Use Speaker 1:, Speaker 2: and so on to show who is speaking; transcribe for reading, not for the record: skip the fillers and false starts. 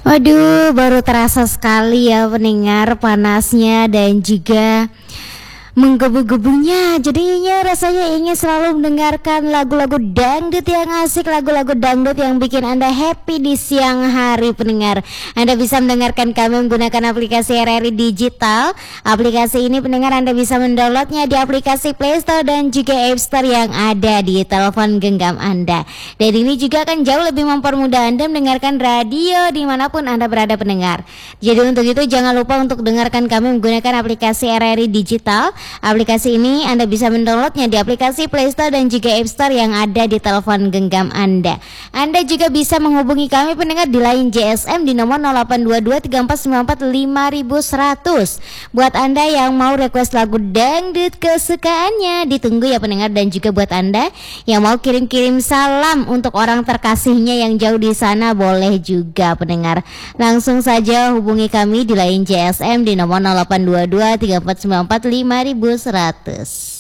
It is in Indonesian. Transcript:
Speaker 1: Waduh, baru terasa sekali ya pendengar panasnya dan juga menggebu-gebunya. Jadinya rasanya ingin selalu mendengarkan lagu-lagu dangdut yang asik, lagu-lagu dangdut yang bikin Anda happy di siang hari pendengar. Anda bisa mendengarkan kami menggunakan aplikasi RRI Digital. Aplikasi ini pendengar Anda bisa mendownloadnya di aplikasi Play Store dan juga App Store yang ada di telepon genggam Anda. Dan ini juga akan jauh lebih mempermudah Anda mendengarkan radio dimanapun Anda berada pendengar. Jadi untuk itu jangan lupa untuk dengarkan kami menggunakan aplikasi RRI Digital. Aplikasi ini Anda bisa mendownloadnya di aplikasi Play Store dan juga App Store yang ada di telepon genggam Anda. Anda juga bisa menghubungi kami pendengar di line GSM di nomor 082234945100. Buat Anda yang mau request lagu dangdut kesukaannya, ditunggu ya pendengar. Dan juga buat Anda yang mau kirim-kirim salam untuk orang terkasihnya yang jauh di sana, boleh juga pendengar. Langsung saja hubungi kami di line GSM di nomor 082234945100.